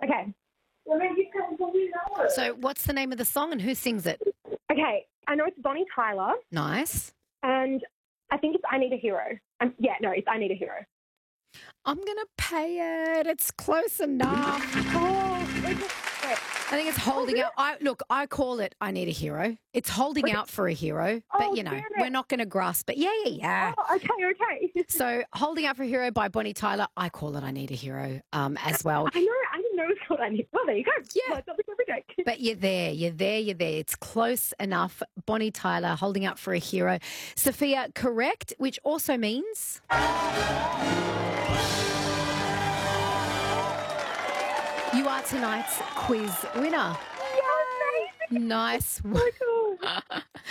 Okay. So what's the name of the song and who sings it? Okay. I know it's Bonnie Tyler, Nice. and I think it's I Need a Hero. It's I Need a Hero. I'm going to pay it. It's close enough. Oh, okay. I think it's holding out. I call it I Need a Hero. It's holding out for a hero, but, Oh, damn it. we're not going to grasp it. Yeah. Oh, okay. So Holding Out for a Hero by Bonnie Tyler, I call it I Need a Hero as well. I know. I didn't know it's what I need. Well, there you go. Yeah. Well, something every day. But you're there. It's close enough. Bonnie Tyler, Holding Out for a Hero. Sophia, correct, which also means... you are tonight's quiz winner. Yeah, amazing. Nice. So cool.